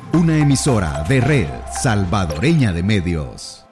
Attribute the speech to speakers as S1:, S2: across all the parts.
S1: Una emisora de Red Salvadoreña de Medios.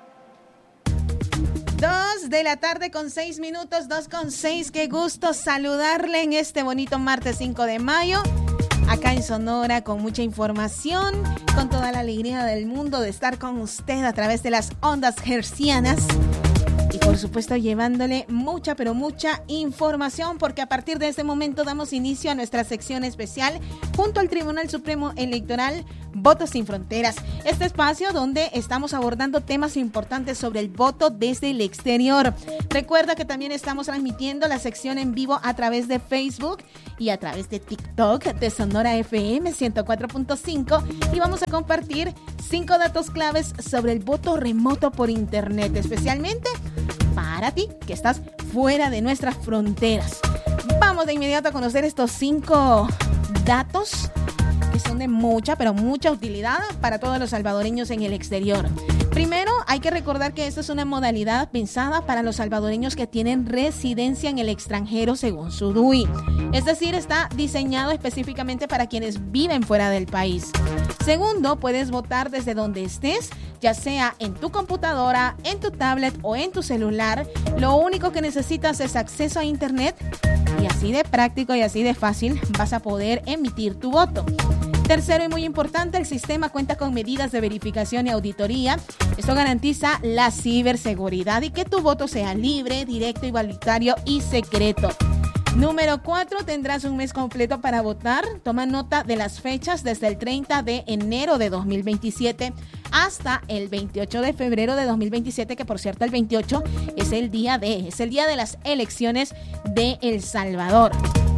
S2: 2:06 p.m, 2:06. Qué gusto saludarle en este bonito martes 5 de mayo. Acá en Sonora, con mucha información, con toda la alegría del mundo de estar con usted a través de las ondas hertzianas. Y por supuesto llevándole mucha, pero mucha información, porque a partir de este momento damos inicio a nuestra sección especial junto al Tribunal Supremo Electoral, Votos Sin Fronteras. Este espacio donde estamos abordando temas importantes sobre el voto desde el exterior. Recuerda que también estamos transmitiendo la sección en vivo a través de Facebook y a través de TikTok de Sonora FM 104.5, y vamos a compartir 5 datos claves sobre el voto remoto por internet, especialmente para ti que estás fuera de nuestras fronteras. Vamos de inmediato a conocer estos 5 datos que son de mucha, pero mucha utilidad para todos los salvadoreños en el exterior. Primero, hay que recordar que esta es una modalidad pensada para los salvadoreños que tienen residencia en el extranjero según su DUI. Es decir, está diseñado específicamente para quienes viven fuera del país. Segundo, puedes votar desde donde estés, ya sea en tu computadora, en tu tablet o en tu celular. Lo único que necesitas es acceso a internet, y así de práctico y así de fácil vas a poder emitir tu voto. Tercero y muy importante, el sistema cuenta con medidas de verificación y auditoría. Esto garantiza la ciberseguridad y que tu voto sea libre, directo, igualitario y secreto. Número 4, tendrás un mes completo para votar. Toma nota de las fechas desde el 30 de enero de 2027 hasta el 28 de febrero de 2027, que por cierto el 28 es el día de las elecciones de El Salvador.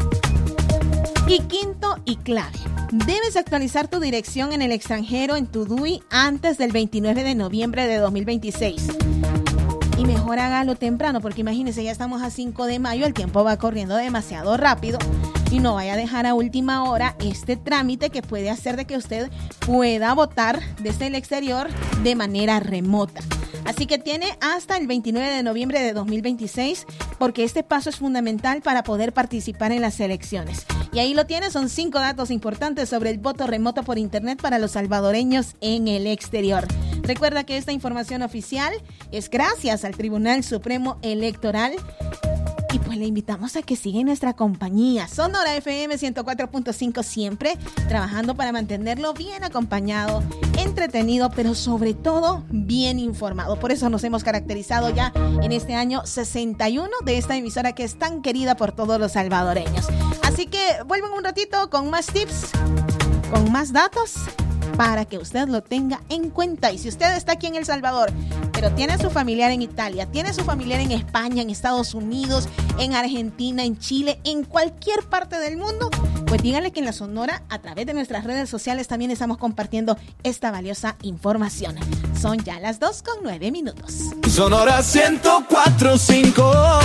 S2: Y quinto y clave, debes actualizar tu dirección en el extranjero en tu DUI antes del 29 de noviembre de 2026. Y mejor hágalo temprano, porque imagínense, ya estamos a 5 de mayo, el tiempo va corriendo demasiado rápido, y no vaya a dejar a última hora este trámite que puede hacer de que usted pueda votar desde el exterior de manera remota. Así que tiene hasta el 29 de noviembre de 2026, porque este paso es fundamental para poder participar en las elecciones. Y ahí lo tienes, son 5 datos importantes sobre el voto remoto por internet para los salvadoreños en el exterior. Recuerda que esta información oficial es gracias al Tribunal Supremo Electoral. Y pues le invitamos a que siga en nuestra compañía. Sonora FM 104.5, siempre trabajando para mantenerlo bien acompañado, entretenido, pero sobre todo bien informado. Por eso nos hemos caracterizado ya en este año 61 de esta emisora que es tan querida por todos los salvadoreños. Así que vuelven un ratito con más tips, con más datos, para que usted lo tenga en cuenta. Y si usted está aquí en El Salvador, pero tiene a su familiar en Italia, tiene a su familiar en España, en Estados Unidos, en Argentina, en Chile, en cualquier parte del mundo, pues díganle que en La Sonora, a través de nuestras redes sociales, también estamos compartiendo esta valiosa información. Son ya las 2:09 p.m.
S3: Sonora 104.5.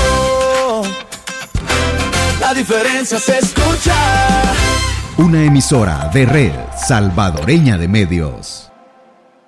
S3: La diferencia se escucha.
S1: Una emisora de Red Salvadoreña de Medios.